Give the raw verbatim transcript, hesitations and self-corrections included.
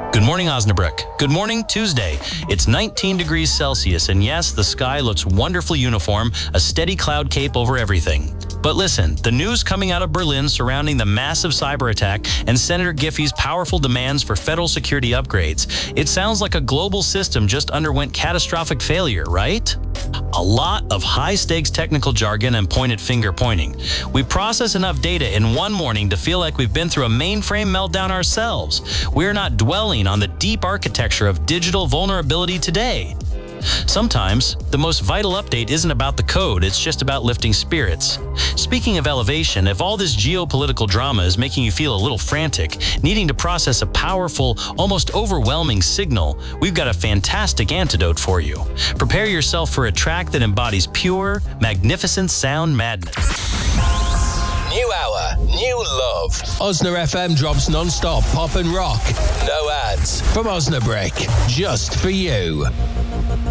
Good morning, Osnabrück. Good morning, Tuesday. It's nineteen degrees Celsius, and yes, the sky looks wonderfully uniform, a steady cloud cape over everything. But listen, the news coming out of Berlin surrounding the massive cyber attack and Senator Giffey's powerful demands for federal security upgrades, it sounds like a global system just underwent catastrophic failure, right? A lot of high-stakes technical jargon and pointed finger pointing. We process enough data in one morning to feel like we've been through a mainframe meltdown ourselves. We're not dwelling on the deep architecture of digital vulnerability today. Sometimes, the most vital update isn't about the code, it's just about lifting spirits. Speaking of elevation, if all this geopolitical drama is making you feel a little frantic, needing to process a powerful, almost overwhelming signal, we've got a fantastic antidote for you. Prepare yourself for a track that embodies pure, magnificent sound madness. New hour, new love. Osna F M drops non-stop pop and rock. No ads. From Osnabrück, just for you.